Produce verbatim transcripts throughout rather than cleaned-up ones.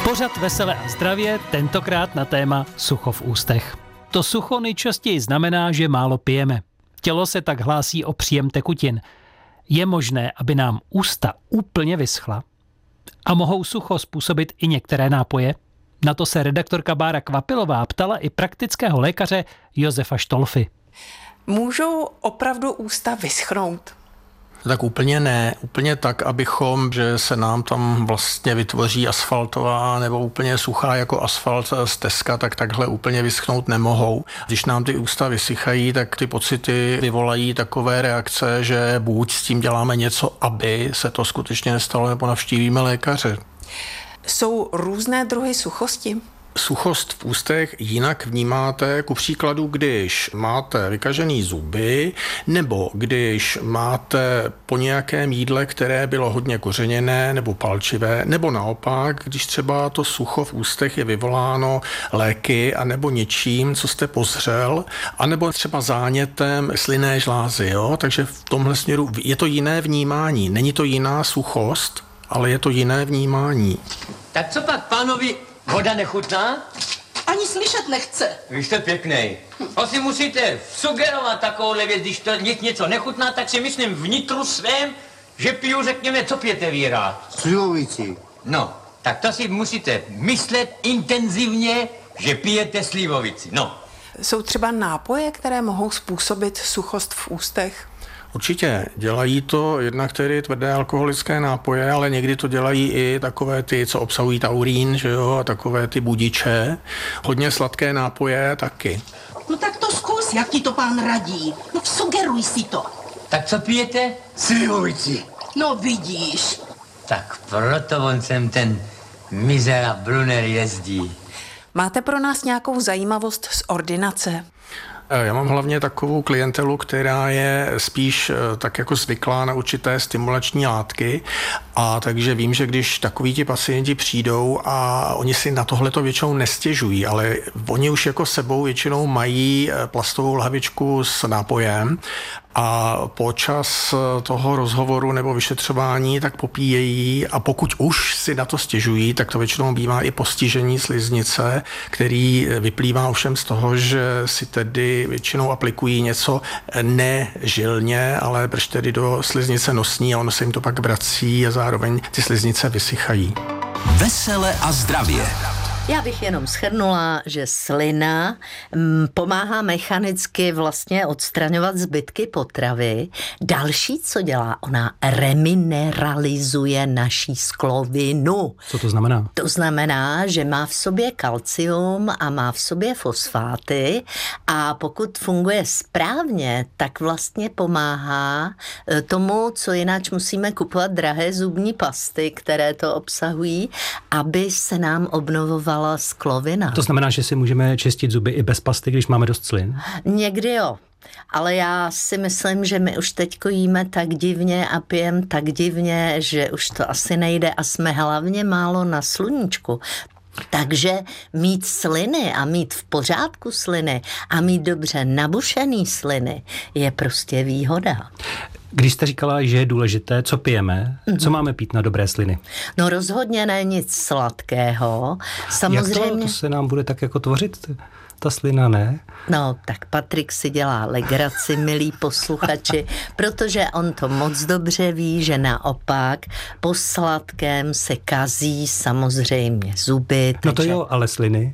Pořad Vesele a zdravě, tentokrát na téma sucho v ústech. To sucho nejčastěji znamená, že málo pijeme. Tělo se tak hlásí o příjem tekutin. Je možné, aby nám ústa úplně vyschla? A mohou sucho způsobit i některé nápoje? Na to se redaktorka Bára Kvapilová ptala i praktického lékaře Josefa Štolfy. Můžou opravdu ústa vyschnout? Tak úplně ne. Úplně tak, abychom, že se nám tam vlastně vytvoří asfaltová nebo úplně suchá jako asfalt stezka, tak takhle úplně vyschnout nemohou. Když nám ty ústa vysychají, tak ty pocity vyvolají takové reakce, že buď s tím děláme něco, aby se to skutečně nestalo, nebo navštívíme lékaře. Jsou různé druhy suchosti? Suchost v ústech jinak vnímáte, ku příkladu, když máte vykažený zuby, nebo když máte po nějakém jídle, které bylo hodně kořeněné nebo palčivé, nebo naopak, když třeba to sucho v ústech je vyvoláno léky a nebo něčím, co jste pozřel, anebo třeba zánětem slynné žlázy. Jo? Takže v tomhle směru je to jiné vnímání. Není to jiná suchost, ale je to jiné vnímání. Tak co pak, pánovi, voda nechutná? Ani slyšet nechce. Vy jste pěknej. Asi musíte sugerovat takovouhle věc, když to něco nechutná, tak si myslím vnitru svém, že piju, řekněme, co pijete vy rád? Slivovici. No, tak to si musíte myslet intenzivně, že pijete slivovici. No. Jsou třeba nápoje, které mohou způsobit suchost v ústech? Určitě. Dělají to jednak tedy tvrdé alkoholické nápoje, ale někdy to dělají i takové ty, co obsahují taurín, že jo, a takové ty budiče. Hodně sladké nápoje taky. No tak to zkus, jak ti to pán radí. No sugeruj si to. Tak co pijete? Slivovici. No vidíš. Tak proto on sem ten mizera Brunner jezdí. Máte pro nás nějakou zajímavost z ordinace? Já mám hlavně takovou klientelu, která je spíš tak jako zvyklá na určité stimulační látky, a takže vím, že když takoví ti pacienti přijdou a oni si na tohleto většinou nestěžují, ale oni už jako sebou většinou mají plastovou lahvičku s nápojem a počas toho rozhovoru nebo vyšetřování tak popíjejí, a pokud už si na to stěžují, tak to většinou bývá i postižení sliznice, který vyplývá ovšem z toho, že si tedy většinou aplikují něco nežilně, ale brž tedy do sliznice nosní, a ono se jim to pak vrací a zároveň ty sliznice vysychají. Vesele a zdravě. Já bych jenom shrnula, že slina m, pomáhá mechanicky vlastně odstraňovat zbytky potravy. Další, co dělá, ona remineralizuje naší sklovinu. Co to znamená? To znamená, že má v sobě kalcium a má v sobě fosfáty, a pokud funguje správně, tak vlastně pomáhá tomu, co jinak musíme kupovat drahé zubní pasty, které to obsahují, aby se nám obnovovala sklovina. To znamená, že si můžeme čistit zuby i bez pasty, když máme dost slin? Někdy jo. Ale já si myslím, že my už teďko jíme tak divně a pijeme tak divně, že už to asi nejde, a jsme hlavně málo na sluníčku. Takže mít sliny a mít v pořádku sliny a mít dobře nabušený sliny je prostě výhoda. Když jste říkala, že je důležité, co pijeme, mm-hmm. co máme pít na dobré sliny? No rozhodně ne nic sladkého. Samozřejmě... Jak to? To se nám bude tak jako tvořit, ta slina, ne? No, tak Patrik si dělá legraci, milí posluchači, protože on to moc dobře ví, že naopak po sladkém se kazí samozřejmě zuby. No to jo, ale sliny?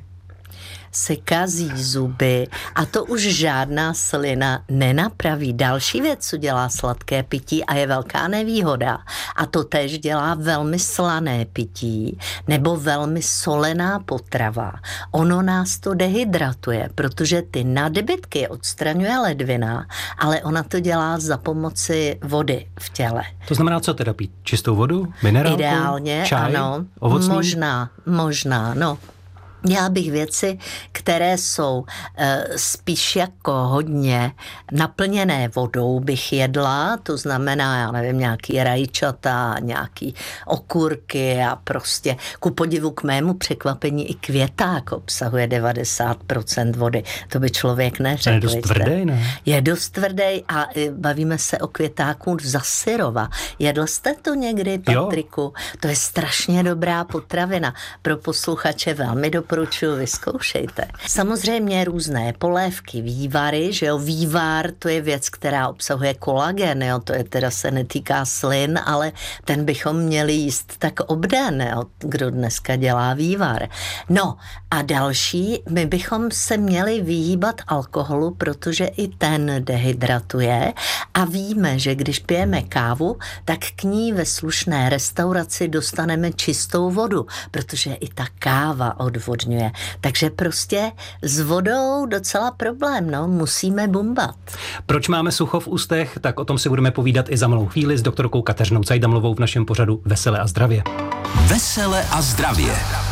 Se kazí zuby a to už žádná slina nenapraví. Další věc, co dělá sladké pití a je velká nevýhoda, a to též dělá velmi slané pití nebo velmi solená potrava. Ono nás to dehydratuje, protože ty nadbytky odstraňuje ledvina, ale ona to dělá za pomoci vody v těle. To znamená, co teda pít? Čistou vodu? Minerálku? Ideálně, čaj, ano. Ovocný? Možná, možná, no. Já bych věci, které jsou e, spíš jako hodně naplněné vodou, bych jedla, to znamená, já nevím, nějaký rajčata, nějaký okurky a prostě ku podivu k mému překvapení i květák obsahuje devadesát procent vody. To by člověk neřekl. Je dost tvrdý, ne? Je dost tvrdý a e, bavíme se o květáku za syrova. Jedl jste to někdy, Patriku? Jo. To je strašně dobrá potravina. Pro posluchače velmi doporučuji, vyzkoušejte. Samozřejmě různé polévky, vývary, že jo, vývar, to je věc, která obsahuje kolagen, jo, to je teda se netýká slin, ale ten bychom měli jíst tak obden, jo, kdo dneska dělá vývar. No a další, my bychom se měli vyhýbat alkoholu, protože i ten dehydratuje a víme, že když pijeme kávu, tak k ní ve slušné restauraci dostaneme čistou vodu, protože i ta káva odvodňuje. Takže prostě s vodou docela problém, no, musíme bumbat. Proč máme sucho v ústech, tak o tom si budeme povídat i za malou chvíli s doktorkou Kateřinou Cajdamlovou v našem pořadu Vesele a zdravě. Vesele a zdravě.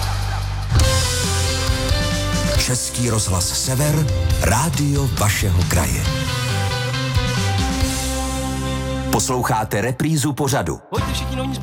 Český rozhlas Sever, rádio vašeho kraje. Posloucháte reprízu pořadu.